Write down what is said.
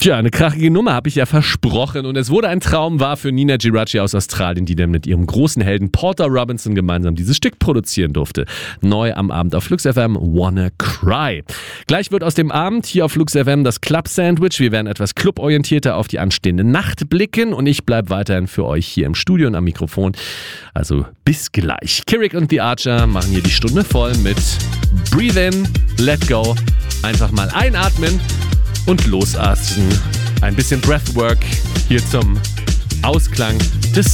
Tja, eine krachige Nummer habe ich ja versprochen und es wurde ein Traum wahr für Nina Giraci aus Australien, die dann mit ihrem großen Helden Porter Robinson gemeinsam dieses Stück produzieren durfte. Neu am Abend auf Flux FM, Wanna Cry. Gleich wird aus dem Abend hier auf Flux FM das Club Sandwich. Wir werden etwas cluborientierter auf die anstehende Nacht blicken und ich bleibe weiterhin für euch hier im Studio und am Mikrofon. Also bis gleich. Kirik und The Archer machen hier die Stunde voll mit Breathe In, Let Go. Einfach mal einatmen und losatmen. Ein bisschen Breathwork hier zum Ausklang des